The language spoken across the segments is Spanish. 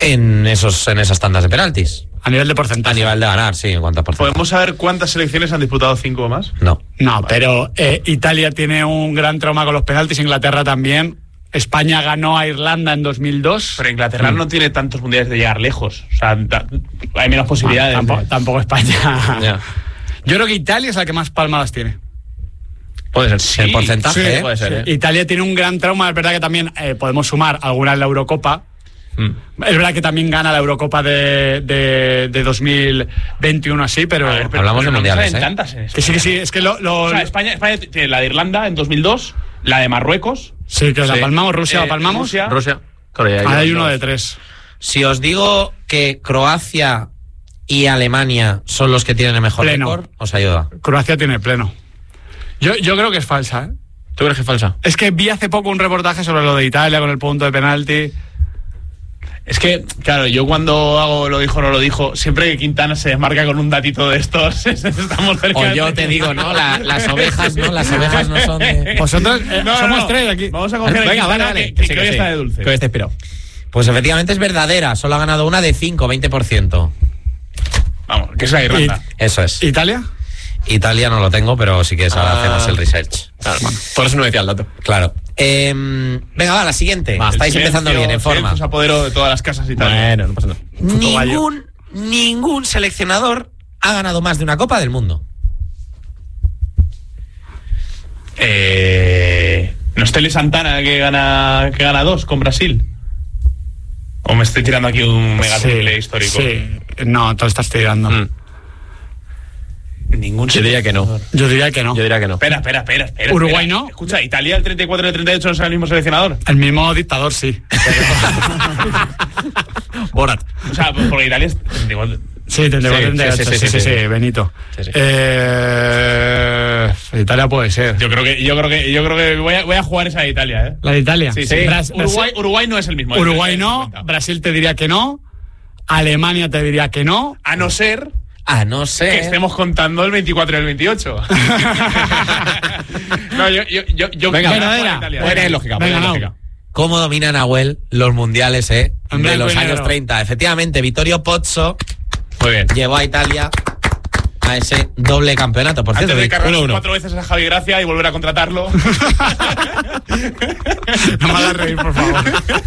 en esas tandas de penaltis. A nivel de porcentaje. A nivel de ganar, sí, en cuanto a porcentaje. ¿Podemos saber cuántas selecciones han disputado 5 o más? No, pero Italia tiene un gran trauma con los penaltis, Inglaterra también. España ganó a Irlanda en 2002. Pero Inglaterra no tiene tantos mundiales de llegar lejos. O sea, hay menos posibilidades. Tampoco España. Ya. Yo creo que Italia es la que más palmadas tiene. Puede ser, sí. En porcentaje, Sí, puede ser. Sí. Italia tiene un gran trauma, es verdad que también podemos sumar alguna en la Eurocopa. Es verdad que también gana la Eurocopa de 2021 así, pero hablamos de mundiales, tantas en España. que sí, es que o sea, España tiene la de Irlanda en 2002, la de Marruecos. Sí, que la palmamos, Rusia la palmamos. Rusia. Hay uno de 3. Si os digo que Croacia y Alemania son los que tienen el mejor récord, os ayuda. Croacia tiene pleno. Yo creo que es falsa, ¿eh? ¿Tú crees que es falsa? Es que vi hace poco un reportaje sobre lo de Italia con el punto de penalti. Es que, claro, yo cuando hago lo dijo, no lo dijo, siempre que Quintana se desmarca con un datito de estos, estamos cerca. O yo te digo, ¿no? Las ovejas, ¿no? Las ovejas no son de... Vosotros somos 3 aquí. Vamos a coger Venga, Quintana, vale. que hoy está de dulce. Que hoy está inspirado. Pues efectivamente es verdadera, solo ha ganado una de 5, 20%. Vamos, que es la Irlanda. Eso es. ¿Italia? Italia no lo tengo, pero sí que hacemos el research. Claro, por eso no decía el dato. Claro. Venga, va, la siguiente. Estáis empezando bien, en forma. Se apoderó de todas las casas y tal. Bueno, no pasa nada. Ningún seleccionador ha ganado más de una Copa del Mundo. ¿No es Tele Santana que gana 2 con Brasil? ¿O me estoy tirando aquí un mega triple histórico? Sí, no, tú estás tirando. Ningún Yo diría que no. Yo diría que no. Espera. Uruguay no. Escucha, ¿Italia el 34 y el 38 no es el mismo seleccionador? El mismo dictador, sí. Borat. O sea, porque Italia es 34. Sí, 38. Sí, Benito. Sí. Italia puede ser. Yo creo que voy a jugar esa de Italia, ¿eh? ¿La de Italia? Sí. Uruguay no es el mismo. Uruguay no, Brasil te diría que no, Alemania te diría que no. A no ser que estemos contando el 24 y el 28. No, yo venga, Italia. Buena lógica. ¿Cómo domina Nahuel los mundiales, de los años negro. 30? Efectivamente, Vittorio Pozzo Muy bien. llevó a Italia a ese doble campeonato. Por cierto, Antes de cargarse 1-1. 4 veces a Javi Gracia y volver a contratarlo. No me hagas reír, por favor.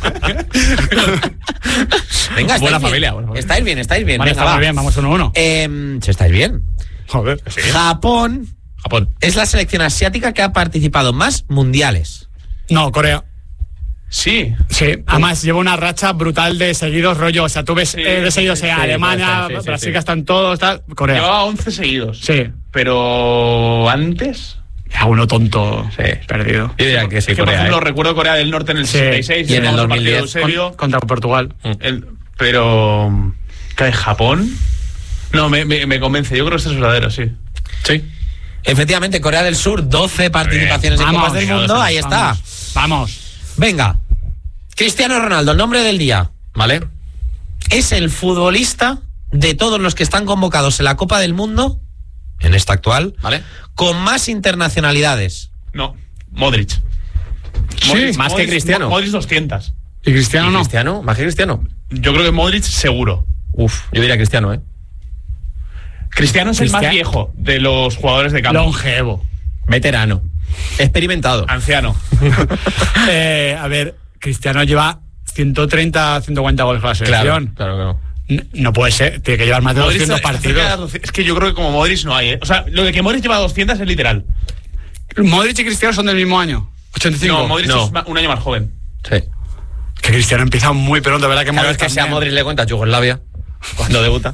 Venga, Buena estáis familia. bien. Estáis bien. Vale, Venga, está va. muy bien, vamos 1-1. Si estáis bien. Joder. Japón es la selección asiática que ha participado en más mundiales. No, Corea. Sí. Sí, además lleva una racha brutal de seguidos, rollo. O sea, tú ves de seguidos Alemania, sí, Brasil, que están todos, tal. Corea. Llevaba 11 seguidos. Sí. Pero antes. A uno tonto. Perdido. Yo diría que sí, Que, por Corea. ejemplo, recuerdo Corea del Norte en el 66 y en el famoso 2010 partido serio. Contra Portugal. Pero. ¿Qué de Japón? No, me convence. Yo creo que esto es verdadero, sí. Sí. Efectivamente, Corea del Sur, 12 participaciones en Copas del Mundo. Ahí está. Vamos. Venga. Cristiano Ronaldo, el nombre del día. ¿Vale? Es el futbolista de todos los que están convocados en la Copa del Mundo, en esta actual, ¿Vale? con más internacionalidades. No, Modric. Más que Cristiano. Modric 200. ¿Y Cristiano no? ¿Cristiano? ¿Más que Cristiano? Yo creo que Modric seguro. Yo diría Cristiano, ¿eh? Cristiano es el más viejo de los jugadores de campo. Longevo. Veterano. Experimentado. Anciano. A ver, Cristiano lleva 130, 140 goles con la selección. Claro. No puede ser, tiene que llevar más de Modric 200 está partidos. cerca de 200. Es que yo creo que como Modric no hay, ¿eh? O sea, lo de que Modric lleva 200 es literal. Modric y Cristiano son del mismo año. 85. No, Modric es un año más joven. Sí. Que Cristiano empieza muy pronto, ¿verdad? Que Claro, Modric es que si a también. Modric le cuenta Yugoslavia cuando debuta.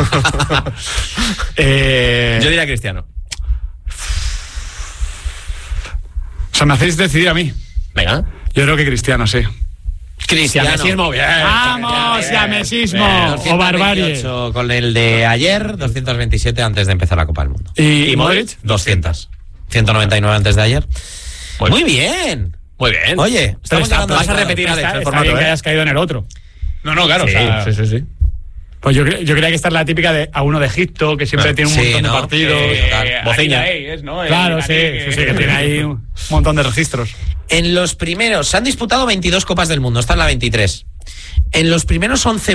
Yo diría Cristiano. O sea, me hacéis decidir a mí. Venga. Yo creo que Cristiano, sí. Cristianismo, bien. ¡Vamos, siamesismo! O barbarie. 228 con el de ayer, 227 antes de empezar la Copa del Mundo. ¿Y Modric? 200. 199 antes de ayer. Muy bien. Muy bien. Oye, estamos llegando vas a al repetir, Alex, el Está formato, bien que ¿eh? hayas caído en el otro. No, claro. Sí, o sea, sí. Pues yo creía que esta es la típica de a uno de Egipto, que siempre tiene un montón de partidos. Bociña. ¿no? Claro, sí, que tiene ahí un montón de registros. En los primeros, se han disputado 22 Copas del Mundo, esta es la 23. En los primeros 11